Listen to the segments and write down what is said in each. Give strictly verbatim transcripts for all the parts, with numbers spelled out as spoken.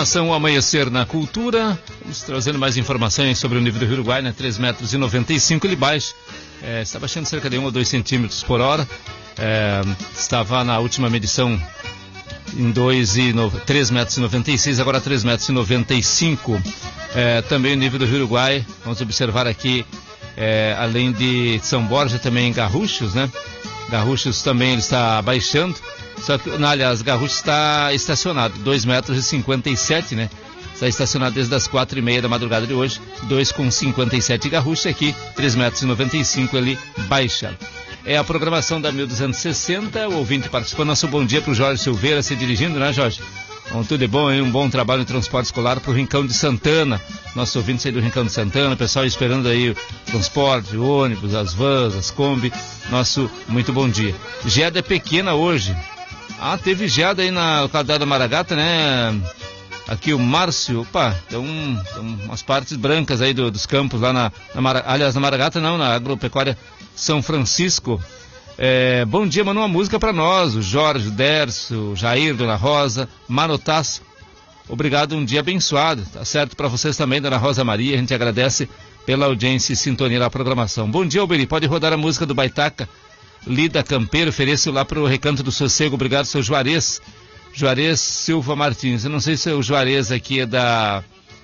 programação Amanhecer na Cultura, vamos trazendo mais informações sobre o nível do Rio Uruguai, né? três metros e noventa e cinco, ele baixa, é, está baixando cerca de um ou dois centímetros por hora, é, estava na última medição em três metros e noventa e seis, agora três metros e noventa e cinco, é, também o nível do Rio Uruguai, vamos observar aqui, é, além de São Borja, também em Garruchos, né? Garruchos também ele está baixando. Só que, aliás, Garruchos está estacionado, dois metros e cinquenta e sete, né? Está estacionado desde as quatro e meia da madrugada de hoje, dois com cinquenta e sete Garruchos, aqui três metros e noventa e cinco, ele baixa. É a programação da mil duzentos e sessenta, o ouvinte participando. Nosso bom dia para o Jorge Silveira se dirigindo, né, Jorge? Bom, tudo é bom, hein? Um bom trabalho no transporte escolar para o Rincão de Santana. Nosso ouvinte aí do Rincão de Santana, o pessoal esperando aí o transporte, o ônibus, as vans, as Kombi. Nosso muito bom dia. Geada é pequena hoje. Ah, teve geada aí na localidade da Maragata, né? Aqui o Márcio, opa, tem, um, tem umas partes brancas aí do, dos campos lá na, na Mara, aliás, na Maragata não, na Agropecuária São Francisco. É, bom dia, mandou uma música para nós, o Jorge, o Derso, o Jair, Dona Rosa, Manotaço. Obrigado, um dia abençoado, tá certo para vocês também, Dona Rosa Maria, a gente agradece pela audiência e sintonia da programação. Bom dia, Alberi, pode rodar a música do Baitaca, Lida Campeiro, ofereço lá para o Recanto do Sossego. Obrigado, seu Juarez, Juarez Silva Martins. Eu não sei se o Juarez aqui é da,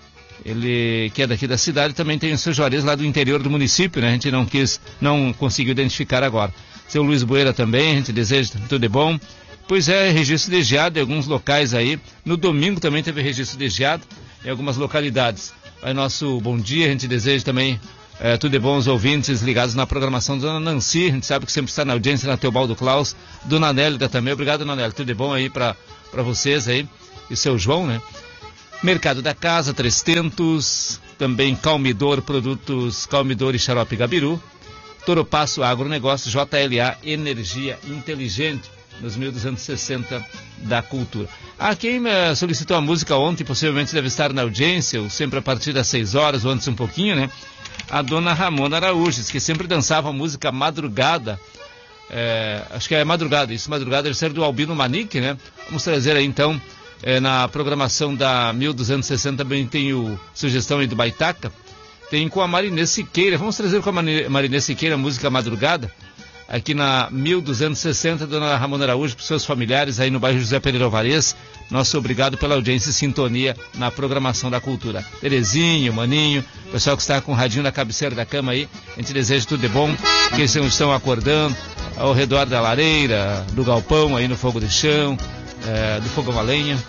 ele que é daqui da cidade, também tem o seu Juarez lá do interior do município, né? A gente não quis, não conseguiu identificar agora. Seu Luiz Bueira também, a gente deseja tudo de bom. Pois é, registro de geada em alguns locais aí. No domingo também teve registro de geada em algumas localidades. Aí nosso bom dia, a gente deseja também é, tudo de bom aos ouvintes ligados na programação da Dona Nancy. A gente sabe que sempre está na audiência, na Teobaldo Klaus, Dona Nélida também. Obrigado, Dona Nélida. Tudo de bom aí para para vocês aí. E seu João, né? Mercado da Casa, Três Tentos, também Calmidor, produtos Calmidor e Xarope Gabiru. Toropasso Agronegócio, J L A Energia Inteligente, nos mil duzentos e sessenta da Cultura. Ah, quem me solicitou a música ontem, possivelmente deve estar na audiência, ou sempre a partir das seis horas, ou antes um pouquinho, né? A dona Ramona Araújo, que sempre dançava a música Madrugada, é, acho que é Madrugada, isso, Madrugada, deve ser do Albino Manique, né? Vamos trazer aí então, é, na programação da mil duzentos e sessenta também tem o sugestão aí do Baitaca, tem com a Marinês Siqueira. Vamos trazer com a Marinês Siqueira a música Madrugada, aqui na mil duzentos e sessenta, dona Ramona Araújo, para os seus familiares aí no bairro José Pereira Alvarez. Nosso obrigado pela audiência e sintonia na programação da cultura. Terezinho, Maninho, pessoal que está com o radinho na cabeceira da cama aí, a gente deseja tudo de bom, que eles estão acordando ao redor da lareira, do galpão aí no fogo de chão, é, do fogão a lenha.